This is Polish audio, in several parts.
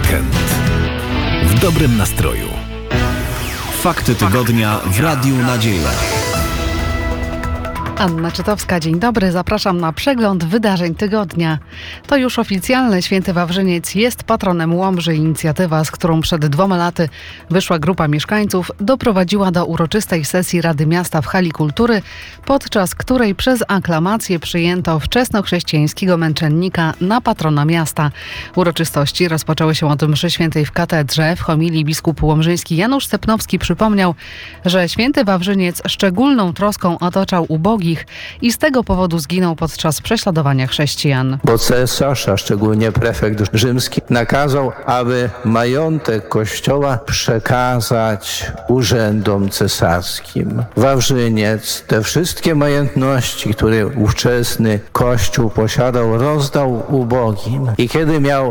Weekend w dobrym nastroju. Fakty tygodnia w Radiu Nadzieja. Anna Czytowska, dzień dobry. Zapraszam na przegląd wydarzeń tygodnia. To już oficjalne. Święty Wawrzyniec jest patronem Łomży. Inicjatywa, z którą przed 2 laty wyszła grupa mieszkańców, doprowadziła do uroczystej sesji Rady Miasta w Hali Kultury, podczas której przez aklamację przyjęto wczesnochrześcijańskiego męczennika na patrona miasta. Uroczystości rozpoczęły się od mszy świętej w katedrze. W homilii biskup łomżyński Janusz Stepnowski przypomniał, że święty Wawrzyniec szczególną troską otaczał ubogich i z tego powodu zginął podczas prześladowania chrześcijan. Bo cesarz, a szczególnie prefekt rzymski, nakazał, aby majątek kościoła przekazać urzędom cesarskim. Wawrzyniec te wszystkie majątności, które ówczesny kościół posiadał, rozdał ubogim. I kiedy miał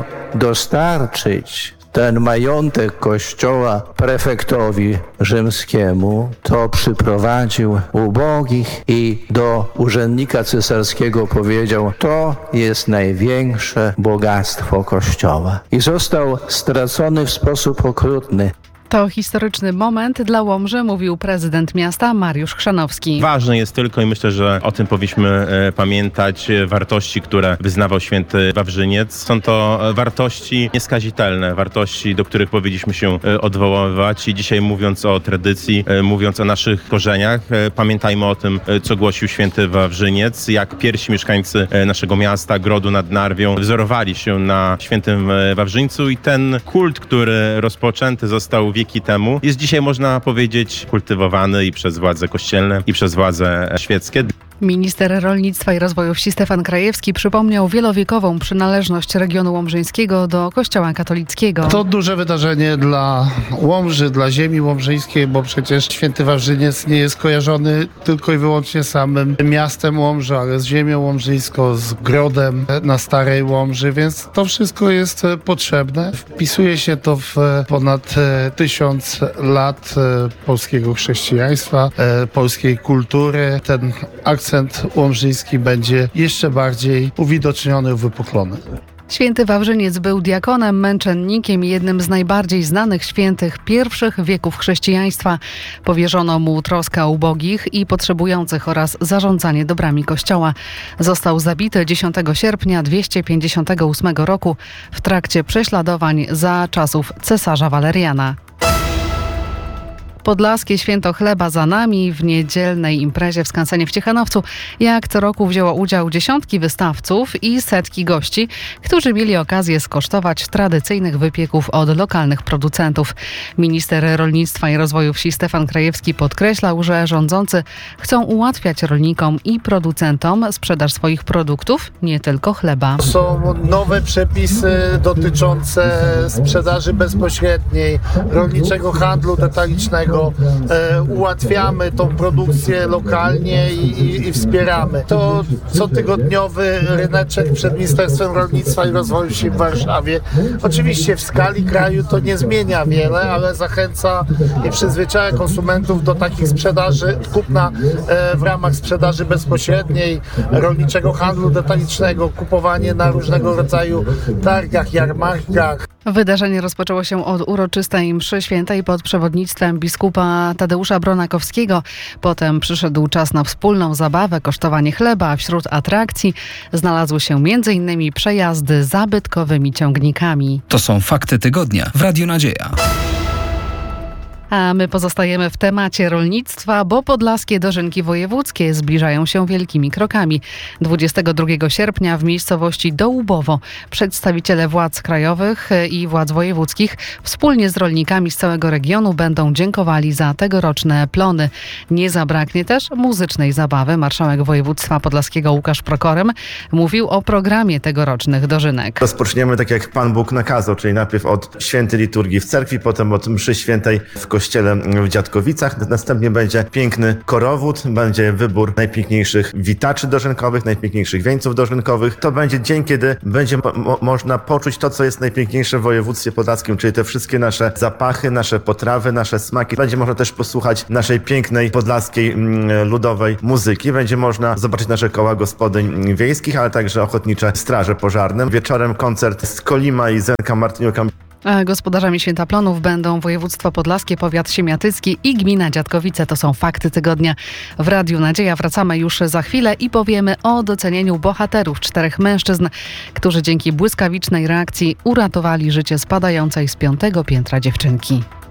dostarczyć ten majątek kościoła prefektowi rzymskiemu, to przyprowadził ubogich i do urzędnika cesarskiego powiedział: to jest największe bogactwo kościoła. I został stracony w sposób okrutny. To historyczny moment dla Łomży, mówił prezydent miasta Mariusz Chrzanowski. Ważne jest tylko, i myślę, że o tym powinniśmy pamiętać, wartości, które wyznawał święty Wawrzyniec. Są to wartości nieskazitelne, wartości, do których powinniśmy się odwoływać. I dzisiaj, mówiąc o tradycji, mówiąc o naszych korzeniach, pamiętajmy o tym, co głosił święty Wawrzyniec, jak pierwsi mieszkańcy naszego miasta, Grodu nad Narwią, wzorowali się na świętym Wawrzyńcu i ten kult, który rozpoczęty został wieki temu, jest dzisiaj, można powiedzieć, kultywowany i przez władze kościelne, i przez władze świeckie. Minister Rolnictwa i Rozwoju Wsi Stefan Krajewski przypomniał wielowiekową przynależność regionu łomżyńskiego do Kościoła katolickiego. To duże wydarzenie dla Łomży, dla ziemi łomżyńskiej, bo przecież święty Wawrzyniec nie jest kojarzony tylko i wyłącznie samym miastem Łomży, ale z ziemią łomżyńską, z grodem na Starej Łomży, więc to wszystko jest potrzebne. Wpisuje się to w ponad 1000 lat polskiego chrześcijaństwa, polskiej kultury. Ten akcent łomżyński będzie jeszcze bardziej uwidoczniony, uwypuklony. Święty Wawrzyniec był diakonem, męczennikiem i jednym z najbardziej znanych świętych pierwszych wieków chrześcijaństwa. Powierzono mu troskę o ubogich i potrzebujących oraz zarządzanie dobrami Kościoła. Został zabity 10 sierpnia 258 roku w trakcie prześladowań za czasów cesarza Waleriana. Podlaskie Święto Chleba za nami. W niedzielnej imprezie w skansenie w Ciechanowcu jak co roku wzięło udział dziesiątki wystawców i setki gości, którzy mieli okazję skosztować tradycyjnych wypieków od lokalnych producentów. Minister Rolnictwa i Rozwoju Wsi Stefan Krajewski podkreślał, że rządzący chcą ułatwiać rolnikom i producentom sprzedaż swoich produktów, nie tylko chleba. Są nowe przepisy dotyczące sprzedaży bezpośredniej, rolniczego handlu detalicznego. Ułatwiamy tą produkcję lokalnie i wspieramy. To cotygodniowy ryneczek przed Ministerstwem Rolnictwa i Rozwoju Wsi w Warszawie. Oczywiście w skali kraju to nie zmienia wiele, ale zachęca i przyzwyczaja konsumentów do takich sprzedaży, kupna w ramach sprzedaży bezpośredniej, rolniczego handlu detalicznego, kupowanie na różnego rodzaju targach, jarmarkach. Wydarzenie rozpoczęło się od uroczystej mszy świętej pod przewodnictwem biskupa Tadeusza Bronakowskiego. Potem przyszedł czas na wspólną zabawę, kosztowanie chleba, a wśród atrakcji znalazły się m.in. przejazdy zabytkowymi ciągnikami. To są fakty tygodnia w Radiu Nadzieja. A my pozostajemy w temacie rolnictwa, bo podlaskie dożynki wojewódzkie zbliżają się wielkimi krokami. 22 sierpnia w miejscowości Dołubowo przedstawiciele władz krajowych i władz wojewódzkich wspólnie z rolnikami z całego regionu będą dziękowali za tegoroczne plony. Nie zabraknie też muzycznej zabawy. Marszałek województwa podlaskiego Łukasz Prokorem mówił o programie tegorocznych dożynek. Rozpoczniemy tak jak Pan Bóg nakazał, czyli najpierw od świętej liturgii w cerkwi, potem od mszy świętej w kościele w Dziadkowicach. Następnie będzie piękny korowód, będzie wybór najpiękniejszych witaczy dożynkowych, najpiękniejszych wieńców dożynkowych. To będzie dzień, kiedy będzie można poczuć to, co jest najpiękniejsze w województwie podlaskim, czyli te wszystkie nasze zapachy, nasze potrawy, nasze smaki. Będzie można też posłuchać naszej pięknej podlaskiej ludowej muzyki. Będzie można zobaczyć nasze koła gospodyń wiejskich, ale także ochotnicze straże pożarne. Wieczorem koncert z Kolima i Zenka Martyniuka. A gospodarzami Święta Plonów będą województwo podlaskie, powiat siemiatycki i gmina Dziadkowice. To są fakty tygodnia w Radiu Nadzieja. Wracamy już za chwilę i powiemy o docenieniu bohaterów 4 mężczyzn, którzy dzięki błyskawicznej reakcji uratowali życie spadającej z 5. piętra dziewczynki.